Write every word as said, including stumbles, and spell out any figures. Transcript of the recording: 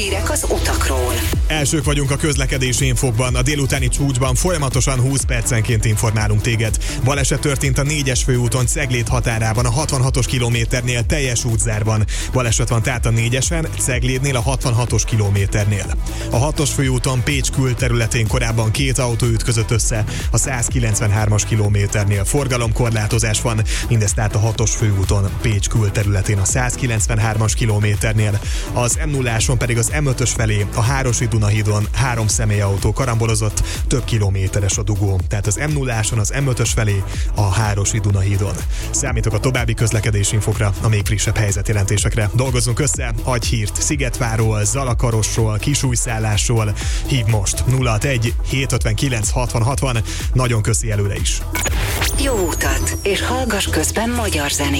hírek az utakról. Elsők vagyunk a közlekedési infókban. A délutáni csúcsban folyamatosan húsz percenként informálunk téged. Baleset történt a négyes főúton Ceglét határában, a hatvanhatos kilométernél teljes útzárban. Baleset van tehát a négyesen, Ceglédnél a hatvanhatos kilométernél. A hatos főúton Pécs külterületén korábban két autó ütközött össze, a százkilencvenhármas kilométernél forgalomkorlátozás van, mindez tehát a hatos főúton Pécs külterületén a százkilencvenhármas kilométernél. Az em nulláson pedig az em ötös felé a Hárosi Dunahídon három személyautó karambolozott, több kilométeres a dugó. Tehát az em nulláson az em ötös felé a Hárosi Dunahídon. Számítok a további közlekedési infokra, a még frissebb helyzetjelentésekre. Dolgozzunk össze, adj hírt Szigetváról, Zalakarosról, Kisújszállásról. Hív most nulla hatvanegy hétszázötvenkilenc hatvan hatvan. Nagyon köszi előre is. Jó utat, és hallgass közben magyar zenét.